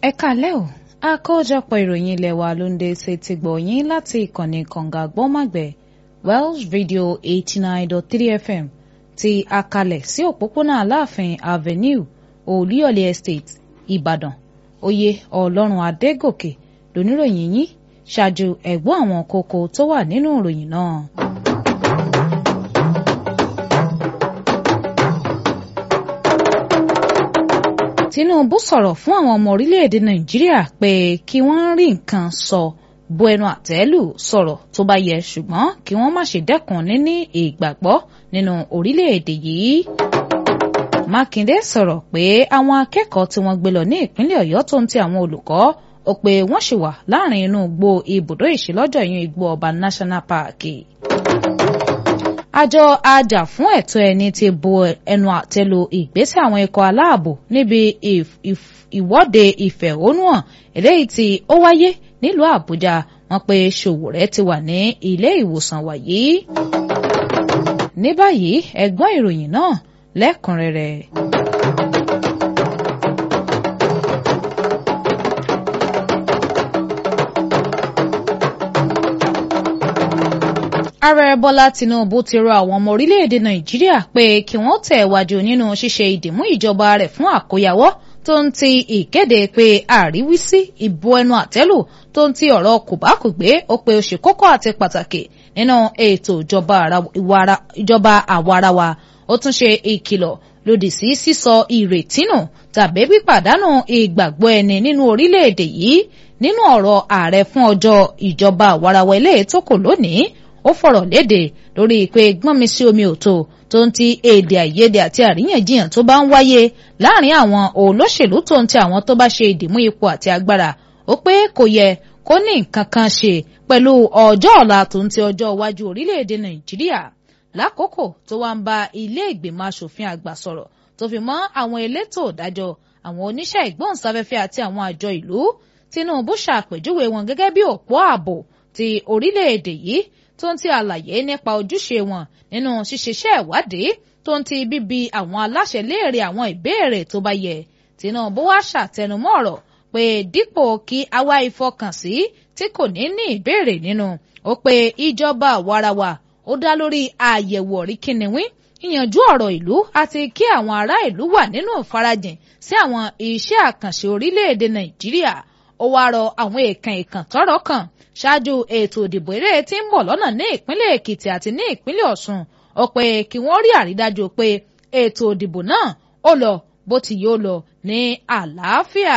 Ẹ káalẹ́ o, àkójọpọ̀ ìròyìn ilé wa ló ń dé sétí gbọ̀nyìn láti ìkànnì kànga gbọ́nmàgbẹ̀ Welsh Radio 89.3 FM ti àkàlẹ̀ sí òpópónà Aláàfin Avenue Olúyọ̀lé Estate Ìbàdàn. Oyè Ọlọ́run Adégòkè lóníròyìn yín ṣáájú ẹ̀gbọ́n àwọn kókó tó wà nínú ìròyìn náà. Tinubu sọ̀rọ̀ fún àwọn ọmọ orílẹ̀-èdè Nàìjíríà pé kí wọ́n rí nǹkan sọ bu ẹnu àtẹ́lù sọ̀rọ̀ tó bá yẹ ṣùgbọ́n kí wọ́n má ṣe dẹ́kun níní ìgbàgbọ́ nínú orílẹ̀-èdè yìí. Mákindé sọ̀rọ̀ pé àwọn akẹ́kọ̀ọ́ tí wọ́n gbé lọ ní ìpínlẹ̀ Ọ̀yọ́ tó ń ti àwọn olùkọ́ ó pé wọ́n ṣì wà láàrin inú igbó ibùdó ìṣelọ́jọ̀ ìyún Igbó Ọba National Park. Àjọ ajàfún ẹ̀tọ́ ẹni ti bu ẹnu àtẹ́lu ìgbésẹ̀ àwọn ikọ̀ aláàbò níbi ìwọ́de ìfẹ̀hónúhàn eléyìí tí ó wáyé nílùú Àbújá. Wọ́n pé Ṣòwòrẹ́ ti wà ní ilé ìwòsàn wàyí. Ní báyìí ẹ gbọ́ ìròyìn náà lẹ́kùnrẹ́rẹ́. Ààrẹ Bọ́lá Tinubu ti rọ àwọn ọmọ orílẹ̀-èdè Nàìjíríà pé kí wọ́n tẹ̀ wájú nínú ṣíṣe ìdìmú ìjọba rẹ̀ fún àkóyawọ́ tó ń ti ìkéde pé àríwísí ìbu ẹnu àtẹ́lù tó ń ti ọ̀rọ̀ kòbákùgbé ó pé ó ṣe kókó àti pàtàkì nínú ètò ìjọba àwarawa. Ó tún ṣe ìkìlọ̀ lòdì sí sísọ ìrètí nù tàbí pípàdánù ìgbàgbọ́ ẹni nínú orílẹ̀-èdè yìí. Nínú ọ̀rọ̀ ààrẹ fún ọjọ́ ìjọba àwarawa eléyìí tó kò lónìí, ó fọ̀rọ̀ léde lórí pé gbọ́nmi sí omi òtó tó ń ti èdè àìyedè àti àríyànjiyàn tó bá ń wáyé láàrin àwọn olóṣèlú tó ń ti àwọn tó bá ṣe ìdìmú ipò àti agbára. Ó pé kò yẹ kó ní nǹkan kan ṣe pẹ̀lú ọjọ́ ọ̀la tó ń ti ọjọ́ iwájú orílẹ̀-èdè Nàìjíríà. Lákòókò tó wá ń bá ilé ìgbìmọ̀ asòfin àgbà sọ̀rọ̀ tó fi mọ́ àwọn elétò ìdájọ́, àwọn oníṣẹ́ ìgbóhùnsáfẹ́fẹ́ àti àwọn àjọ ìlú, Tinubu ṣàpèjúwe wọn gẹ́gẹ́ bí òpó ààbò ti orílẹ̀-èdè yìí tó ń ti àlàyé nípa ojúṣe wọn nínú ṣíṣeṣẹ́ ìwádìí tó ń ti bíbi àwọn aláṣẹ léèrè àwọn ìbéèrè tó bá yẹ. Tinubu wá ṣàtẹnumọ́ ọ̀rọ̀ pé dípò kí àwa ìfọkànsí tí kò ní ìbéèrè nínú, ó pé ìjọba àwarawa ó dá lórí àyẹ̀wò ọ̀ríkìnìwín, ìyànjú ọ̀rọ̀ ìlú àti kí àwọn ará ìlú wà nínú ìfarajìn sí àwọn iṣẹ́ àkànṣe orílẹ̀-èdè Nàìjíríà. Ó wá rọ àwọn èèkàn tọ́rọ̀ kàn ṣáájú ètò ìdìbò eré tí ń bọ̀ lọ́nà ní ìpínlẹ̀ Èkìtì àti ní ìpínlẹ̀ Ọ̀ṣun. Ó pé kí wọ́n rí àrídájú pé ètò ìdìbò náà ó lọ bó ti yóò lọ ní àlàáfíà.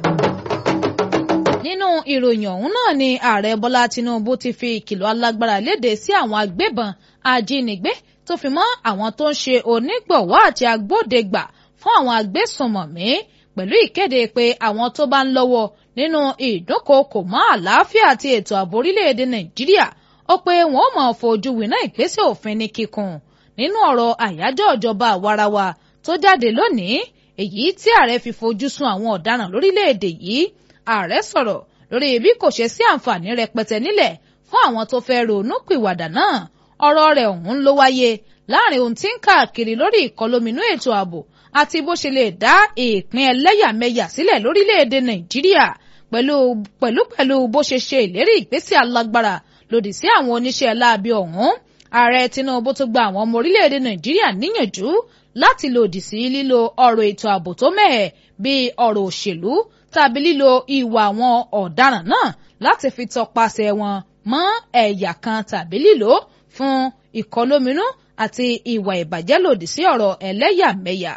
Nínú ìròyìn ọ̀hún náà ni ààrẹ Bọ́lá Tinubu ti fi ìkìlọ̀ alágbára léde sí àwọn agbébọn ajínigbé tó fi mọ́ àwọn tó ń ṣe onígbọ̀wọ́ àti agbódegbà fún àwọn agbésùnmọ̀mí, pẹ̀lú ìkéde pé àwọn tó bá ń lọ́wọ́ nínú ìdúnkookò mọ́ àlàáfíà àti ètò ààbò orílẹ̀-èdè Nàìjíríà, ó pé wọ́n ó máa fojú winá ìgbésẹ̀ òfin ní kíkún. Nínú ọ̀rọ̀ àyájọ́ ìjọba àwarawa tó jáde lónìí, èyí tí ààrẹ fi fojú sun àwọn ọ̀daràn lórílẹ̀-èdè yìí, ààrẹ sọ̀rọ̀ lórí bí kò ṣe sí àǹfààní rẹpẹtẹ nílẹ̀ fún àwọn tó fẹ́ ronú pìwàdà náà. Ọ̀rọ̀ rẹ̀ ọ̀hún ló wáyé láàrin ohun tí ń káàkiri lórí ìkọlóminú ètò ààbò àti bó ṣe lè dá ìpín ẹlẹ́yàmẹ̀yà sílẹ̀ lórílẹ̀-èdè Nàìjíríà pẹ̀lú bó ṣe ṣe ìlérí ìgbésẹ̀ alágbára lòdì sí àwọn oníṣẹ́ láabi ọ̀hún. Ààrẹ Tinubu tó gba àwọn ọmọ orílẹ̀-èdè Nàìjíríà níyànjú láti lòdì sí lílo ọ̀rọ̀ ètò ààbò tó mẹ́hẹ̀ bíi ọ̀rọ̀ òṣèlú tàbí lílo ìwà àwọn ọ̀daràn náà láti fi tọpasẹ̀ wọn mọ́ ẹ̀yà kan tàbí lílò fún ìkọlóminú àti ìwà ìbàjẹ́ lòdì sí ọ̀rọ̀ ẹlẹ́yàmẹ̀yà.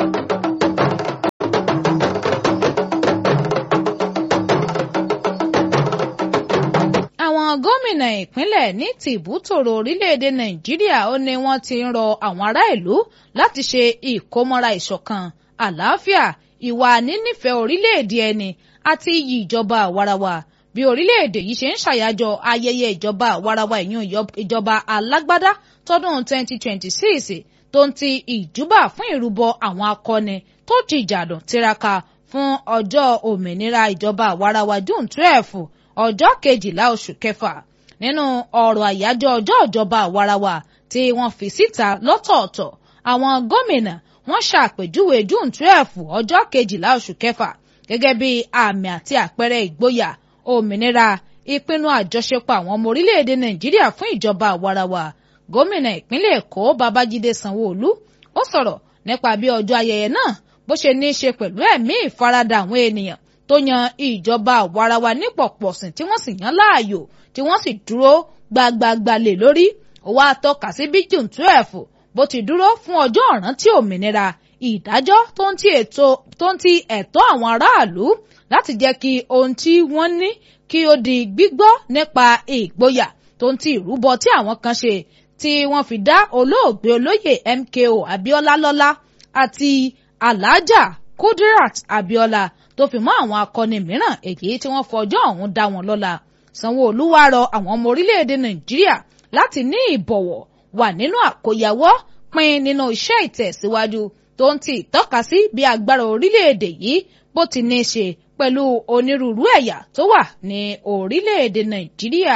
Àwọn gómìnà ìpínlẹ̀ ní tìbútòrò orílẹ̀-èdè Nàìjíríà ó ní wọ́n ti ń rọ àwọn ará ìlú láti ṣe ìkómọ́ra ìṣọ̀kan, àlàáfíà, ìwà nínífẹ̀ẹ́ orílẹ̀-èdè ẹni àti iyì ìjọba àwarawa. Bí orílẹ̀-èdè yìí ṣe ń ṣàyájọ́ ayẹyẹ ìjọba àwarawa ìyún ìjọba alágbádá tọdún 2026 tó ń ti ìjúbà fún ìrúbọ àwọn akọni tó jìjàdùn tiraka fún ọjọ́ òmìnira ìjọba àwarawa June 12 ọjọ́ 12 oṣù kẹfà. Nínú ọ̀rọ̀ àyájọ́ ọjọ́ ìjọba àwarawa tí wọ́n fi síta lọ́tọ̀ọ̀tọ̀, àwọn gómìnà wọ́n ṣàpèjúwe June 12 ọjọ́ 12 oṣù kẹfà gẹ́gẹ́ bí àmì àti àpẹẹrẹ ìgboyà, òmìnira, ìpinnu àjọṣepọ̀ àwọn ọmọ orílẹ̀-èdè Nàìjíríà fún ìjọba àwarawa. Gómìnà ìpínlẹ̀ Èkó Babájídé Sanwó-Olú ó sọ̀rọ̀ nípa bí ọjọ́ ayẹyẹ náà bó ṣe ní í ṣe pẹ̀lú ẹ̀mí ìfaradà àwọn ènìyàn tó yan ìjọba àwarawa ní pọ̀pọ̀sìn tí wọ́n sì yàn láàyò tí wọ́n sì dúró gbagbagba lé lórí. Ó wá tọ́ka sí bí June 12 bó ti dúró fún ọjọ́ ìrántí òmìnira, ìdájọ́ tó ń ti ẹ̀tọ́ àwọn aráàlú láti jẹ́ kí ohun tí wọ́n ní kí ó di gbígbọ́ nípa ìgboyà tó ń ti ìrúbọ tí àwọn kan ṣe tí wọ́n fi dá olóògbé olóyè MKO Abíọ́lá lọ́lá àti Alhaja Kudirat Abíọ́lá tó fi mọ́ àwọn akọni mìíràn èyí tí wọ́n fọjọ́ ọ̀hún dá wọn lọ́lá. Sanwó-Olú wá rọ àwọn ọmọ orílẹ̀-èdè Nàìjíríà láti ní ìbọ̀wọ̀, wà nínú àkóyawọ́, pín nínú iṣẹ́ ìtẹ̀síwájú tó ń ti ìtọ́ka sí bí agbára orílẹ̀-èdè yìí bó ti ní í ṣe pẹ̀lú onírúurú ẹ̀yà tó wà ní orílẹ̀-èdè Nàìjíríà.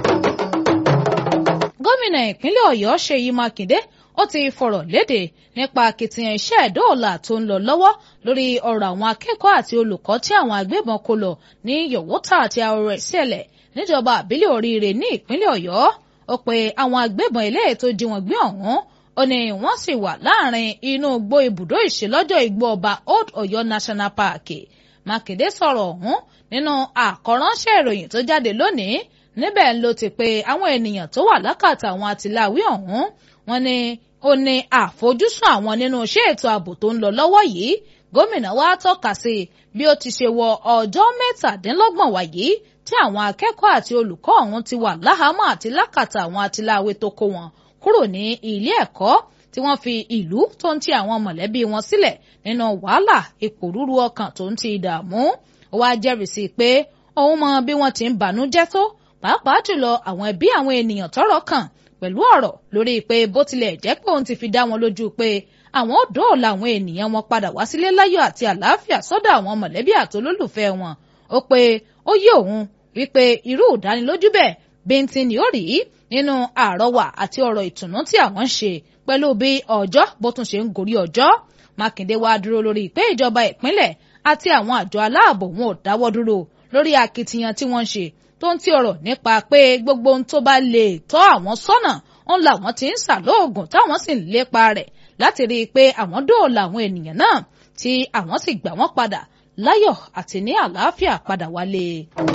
Gómìnà ìpínlẹ̀ Ọ̀yọ́ Ṣèyí Mákindé ó ti fọ̀rọ̀ léde nípa akitiyan iṣẹ́ ìdóòlà tó ń lọ lọ́wọ́ lórí ọ̀rọ̀ àwọn akẹ́kọ̀ọ́ àti olùkọ́ tí àwọn agbébọn kó lọ ní Yòwótà àti Àrẹ̀sẹ̀lẹ̀ níjọba àbílẹ̀ Oríire ní ìpínlẹ̀ Ọ̀yọ́. Ó pe àwọn agbébọn eléyìí tó jí wọn gbé ọ̀hún ó ní wọ́n sì wà láàrin inú igbó ibùdó ìṣelọ́jọ́ Igbó Ọba Old Ọ̀yọ́ National Park. Mákindé sọ̀rọ̀ ọ̀hún nínú àkọ́ránṣẹ́ ìròyìn tó jáde lónìí. Níbẹ̀ ló ti pé àwọn ènìyàn tó wà lákàtà àwọn àtìláwí ọ̀hún wọ́n ní ó ní àfojúsùn àwọn nínú iṣẹ́ ètò ààbò tó ń lọ lọ́wọ́ yìí. Gómìnà wa tọ́ka sí bí ó ti ṣe wọ ọjọ́ 27 wáyé tí àwọn akẹ́kọ̀ọ́ àti olùkọ́ ọ̀hún ti wà láhàámọ́ àti lákàtà àwọn àtìláwí tó kó wọn kúrò ní ilé ẹ̀kọ́ tí wọ́n fi ìlú tó ń ti àwọn mọ̀lẹ́bí wọn sílẹ̀ nínú wàhálà, ìpòrúru ọkàn tó ń ti ìdààmú. Ó wá jẹ́rìísí pé òun mọ bí wọ́n ti ń bànújẹ́ tó, pàápàá jùlọ àwọn ẹbí àwọn ènìyàn tọ́rọ̀ kàn pẹ̀lú ọ̀rọ̀ lórí pé bó tilẹ̀ jẹ́ pé òun ti fi dá wọn lójú pé àwọn ò dóòlà àwọn ènìyàn wọn padà wá sílé láyọ̀ àti àlàáfíà sọ́dọ̀ àwọn mọ̀lẹ́bí àti olólùfẹ́ wọn. Ó pé ó yé òun wípé irú ìdánilójú bẹ́ẹ̀ bíntín ni ó rí nínú àrọwà àti ọ̀rọ̀ ìtùnú tí àwọn ń ṣe pẹ̀lú bí ọjọ́ bó tún ṣe ń gorí ọjọ́. Mákindé wá dúró lórí pé ìjọba ìpínlẹ̀ àti àwọn àjọ aláàbò wọn ò dáwọ́ dúró lórí akitiyan tí wọ́n ń ṣe tó ń ti ọ̀rọ̀ nípa pé gbogbo ohun tó bá lè tọ́ àwọn sọ́nà ń làwọn ti ń ṣàlóògùn táwọn sì ń lépa rẹ̀ láti rí i pé àwọn dóòlà àwọn ènìyàn náà tí àwọn sì gbà wọ́n padà láyọ̀ àti ní àlàáfíà padà wálé.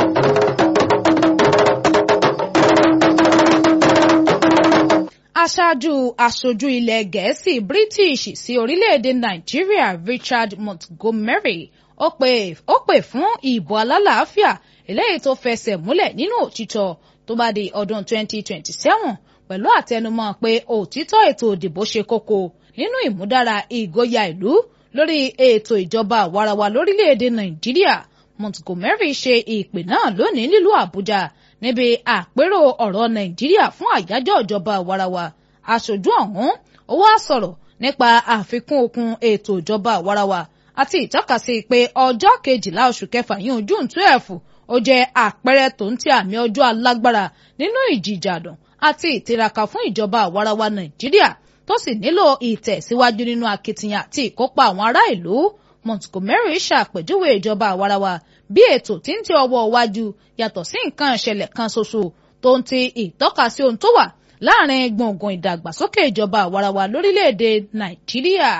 Aṣojú ilẹ̀ Gẹ̀ẹ́sì British sí orílẹ̀-èdè Nàìjíríà Richard Montgomery ó pè fún ìbò alálàáfíà eléyìí tó fẹsẹ̀ múlẹ̀ nínú òtítọ́ tó bá di ọdún 2027 pẹ̀lú àtẹnumọ́ pé òtítọ́ ètò òdìbò ṣe kókó nínú ìmúdára ìgboyà ìlú lórí ètò ìjọba àwarawa lórílẹ̀-èdè Nàìjíríà. Montgomery ṣe ìpè náà lónìí nílùú Àbújá níbi àpérò ọ̀rọ̀ Nàìjíríà fún àyájọ́ ìjọba àwarawa. Aṣojú ọ̀hún ó wá sọ̀rọ̀ nípa àfikún okun ètò ìjọba àwarawa àti ìtọ́kasí pé ọjọ́ 12 oṣù kẹfà yìí June 12 ó jẹ́ àpẹẹrẹ tó ń ti àmì ọjọ́ alágbára nínú ìjìjàdùn àti ìtiraka fún ìjọba àwarawa Nàìjíríà tó sì nílò ìtẹ̀síwájú nínú akitiyan àti ìkópa àwọn ará ìlú. Montgomery ṣàpèjúwe ìjọba àwarawa bí ètò tí ń ti ọwọ́ iwájú yàtọ̀ sí nǹkan ìṣẹ̀lẹ̀ kan ṣoṣo tó ń ti ìtọ́ka sí ohun tó wà láàrin gbùngbùn ìdàgbàsókè ìjọba àwarawa lórílẹ̀‐èdè Nàìjíríà.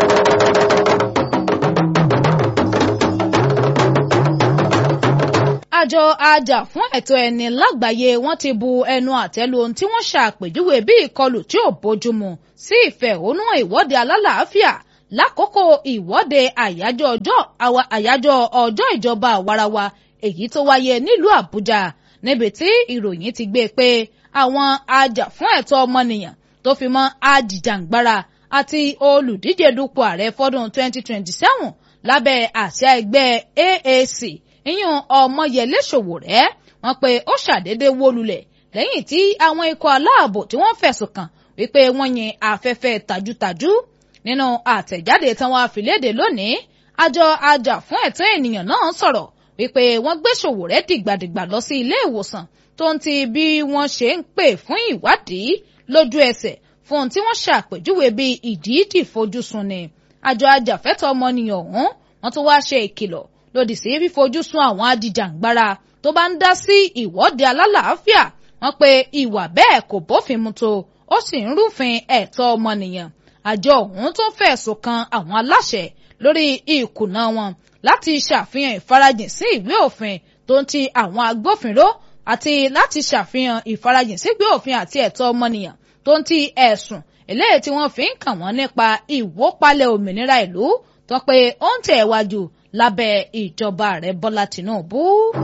Àjọ ajàfún ẹ̀tọ́ ẹni lágbàáyé wọ́n ti bu ẹnu àtẹ́lu ohun tí wọ́n ṣàpèjúwe bí ìkọlù tí ò bójúmu sí ìfẹ̀hónú ìwọ́de alálàáfíà lákòókò ìwọ́de àyájọ́ ọjọ́ ìjọba àwarawa èyí tó wáyé nílùú Àbújá níbi tí ìròyìn ti gbé pé àwọn ajàfún ẹ̀tọ́ ọmọnìyàn tó fi mọ́ ajìjàǹgbara àti olùdíje dupò ààrẹ fọ́dún 2027 lábẹ́ àsíá ẹgbẹ́ AAC ìyún Ọmọyẹlé Sowore wọ́n pé ó ṣàdédé wó lulẹ̀ lẹ́yìn tí àwọn ikọ̀ aláàbò tí wọ́n fẹ̀sùn kàn wípé wọ́n yin afẹ́fẹ́ tajútajú. Nínú àtẹ̀jáde tán wá fi léde lónìí, àjọ ajàfún ẹ̀tọ́ ènìyàn náà sọ̀rọ̀ wípé wọ́n gbé Sowore dìgbàdìgbà lọ sí ilé ìwòsàn tó ń ti bí wọ́n ṣe ń pè fún ìwádìí lójú ẹsẹ̀ fún ohun tí wọ́n ṣàpèjúwe bí ìdíìdì fojúsùn ni. Àjọ ajàfẹ́tọ̀ ọmọnìyàn ọ̀hún wọ́n tún wá ṣe ìkìlọ̀ lòdì sí fífojú sun àwọn ajìjàǹgbara tó bá ń dá sí ìwọ́de alálàáfíà. Wọ́n pe ìwà bẹ́ẹ̀ kò bófin mu tó, ó sì ń rúfin ẹ̀tọ́ ọmọnìyàn. Àjọ ọ̀hún tún fẹ̀sùn kan àwọn aláṣẹ lórí ìkùnà wọn láti ṣàfihàn ìfarajìn sí ìwé òfin tó ń ti àwọn agbófinró àti láti ṣàfihàn ìfarajìn sí ìwé òfin àti ẹ̀tọ́ ọmọnìyàn tó ń ti ẹ̀sùn eléyìí tí wọ́n fi ń kàn wọ́n nípa ìwópalẹ̀ òmìnira ìlú tó pé ó ń tẹ̀ wájú lábẹ́ ìjọba ààrẹ Bọ́lá Tinubu.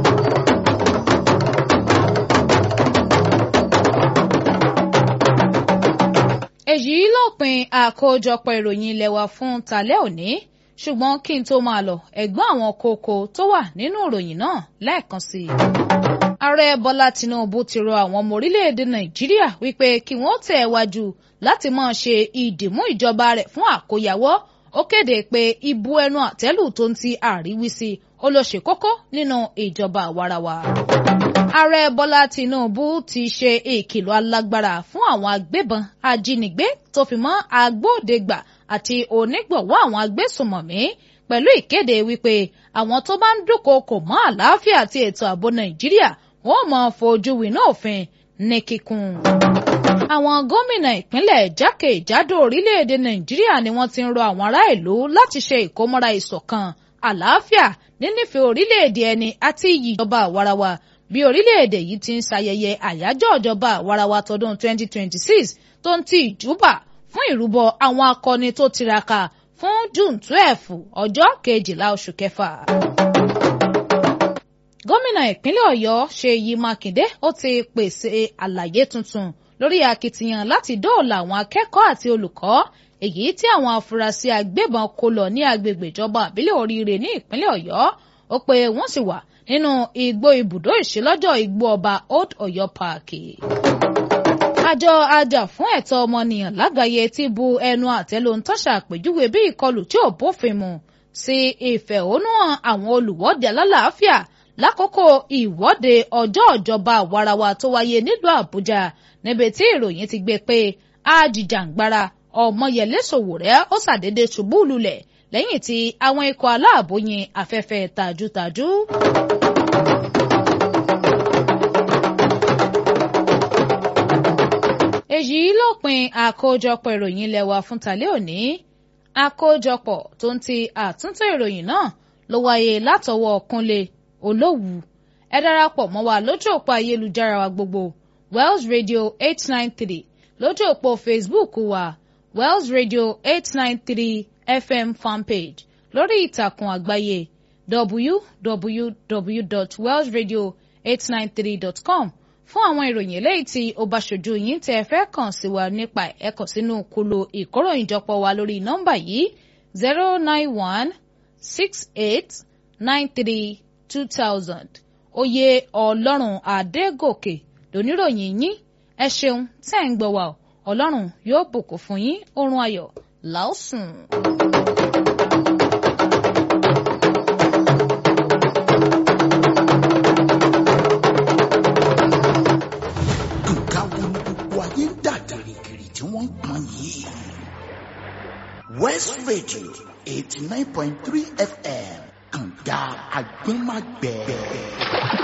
Èyí lópin àkójọpọ̀ ìròyìn ilé wa fún tàlẹ́ òní, ṣùgbọ́n kí n tó máa lọ ẹ̀gbọ́n àwọn kókó tó wà nínú ìròyìn náà lẹ́ẹ̀kan sí i. Ààrẹ Bọ́lá Tinubu ti rọ àwọn ọmọ orílẹ̀-èdè Nàìjíríà wípé kí wọ́n tẹ̀ wájú láti máa ṣe ìdìmú ìjọba rẹ̀ fún àkóyawọ́. Ó kéde pé ìbu ẹnu àtẹ́lù tó ń ti àríwísí ó ló ṣe kókó nínú ìjọba àwarawa. Ààrẹ Bọ́lá Tinubu ti ṣe ìkìlọ̀ alágbára fún àwọn agbébọn ajínigbé tó fi mọ́ agbódegbà àti onígbọ̀wọ́ àwọn agbésùnmọ̀mí pẹ̀lú ìkéde wípé àwọn tó bá ń dúnkòokò mọ́ àlàáfíà àti ètò ààbò Nàìjíríà wọ́n máa fojú winá òfin ní kíkún. Àwọn gómìnà ìpínlẹ̀ jákèjádò orílẹ̀-èdè Nàìjíríà ni wọ́n ti ń rọ àwọn ará ìlú láti ṣe ìkómọ́ra ìṣọ̀kan, àlàáfíà, nínífẹ̀ẹ́ orílẹ̀-èdè ẹni àti iyì ìjọba àwarawa bí orílẹ̀-èdè yìí ti ń ṣayẹyẹ àyájọ́ ìjọba àwarawa tọdún 2026 tó ń ti ìjúbà fún ìrúbọ àwọn akọni tó tiraka fún June 12 ọjọ́ 12 oṣù kẹfà. Gómìnà ìpínlẹ̀ Ọ̀yọ́ Ṣèyí Mákindé ó ti pèsè àlàyé tuntun lórí akitiyan láti dóòlà àwọn akẹ́kọ̀ọ́ àti olùkọ́ èyí tí àwọn afurasí agbébọn kó lọ ní agbègbè ìjọba àbílẹ̀ Oríire ní ìpínlẹ̀ Ọ̀yọ́. Ó pé wọ́n sì wà nínú igbó ibùdó ìṣelọ́jọ̀ igbó ọba Old Ọ̀yọ́ Park. Àjọ ajàfún ẹ̀tọ́ ọmọnìyàn lágbàáyé ti bu ẹnu àtẹ́ lù ń tọ́ṣà àpèjúwe bí ìkọlù tí ò bófin mu sí ìfẹ̀hónúhàn àwọn olùwọ́de alálàáfíà lákòókò ìwọ́de ọjọ́ ìjọba àwarawa tó wáyé nílùú Àbújá, níbi tí ìròyìn ti gbé pé ajìjàǹgbara Ọmọyẹlé Sowore ó ṣàdédé ṣubú lulẹ̀ lẹ́yìn tí àwọn ikọ̀ aláàbò yin afẹ́fẹ́ tajútajú. Èyí lópin àkójọpọ̀ ìròyìn ilé wa fún tàlẹ́ òní. Àkójọpọ̀ tó ń ti àtúntò ìròyìn náà ló wáyé látọwọ́ Kúnlé Olówù. Ẹ darapọ̀ mọ́ wa lójú òpó ayélujára wa gbogbo Wells Radio 893, lójú òpó Facebook wa Wells Radio 893 FM fanpage, lórí ìtàkùn àgbáyé www.wellsradio893.com fún àwọn ìròyìn eléyìí tí ó bá ṣojú yín tẹ́ ẹ fẹ́ kàn sí wa nípa ẹ̀kọ́ sínú kúlò ìkóròyìnjọpọ̀ wa lórí nọ́mbà yìí 09168932000. Oyè Ọlọ́run Adégòkè lóníròyìn yín. Ẹ ṣeun tẹ́ ń gbọ́ wa. Ọlọ́run yóò bùkún fún yín. Oorun ayọ̀ lásùn. Nǹkan wo ni gbogbo ayé ń dà gìrìgìrì tí wọ́n ń pọn yìí? West Radio 89.3 FM, kànga agbẹ́magbẹ́.